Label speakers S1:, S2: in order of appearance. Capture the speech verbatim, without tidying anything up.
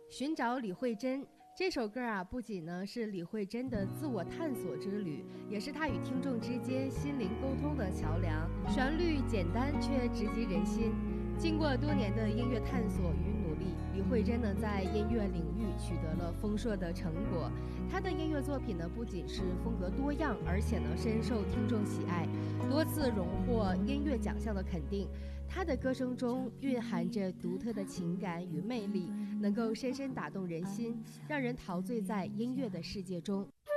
S1: 寻找李慧珍这首歌啊，不仅呢是李慧珍的自我探索之旅，也是她与听众之间心灵沟通的桥梁。旋律简单却直击人心。经过多年的音乐探索与努力，李慧珍呢在音乐领域取得了丰硕的成果。她的音乐作品呢不仅是风格多样，而且呢深受听众喜爱，多次荣获音乐奖项的肯定。她的歌声中蕴含着独特的情感与魅力，能够深深打动人心，让人陶醉在音乐的世界中。